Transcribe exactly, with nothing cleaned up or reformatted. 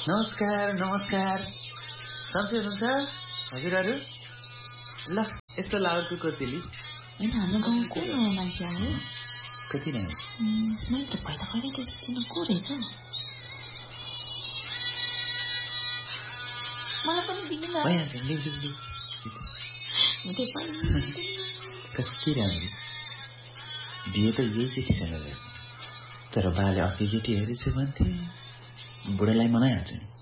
नमस्कार नमस्कार सन्चै हुनुहुन्छ हजुरहरू? ल यस्तो लाउडको कोसेली होइन हाम्रो गाउँ को नयाँ मान्छे आयो? कति नै मैले त पहिला पहिला देखेको को रहेछ? मलाई पनि दिनु न। भइहाल्छ लिउ लिउ लिउ कति राम्रो बिहे त यही केटीसँग गयो तर बाले अर्कै केटी हेरेछु भन्थे बुढालाई मनाइहाल्छ नि।